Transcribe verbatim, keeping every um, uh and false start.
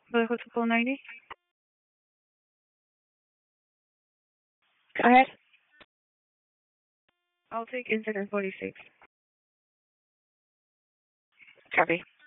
For the Hotel four ninety? Go ahead. I'll take Insider forty-six. Copy.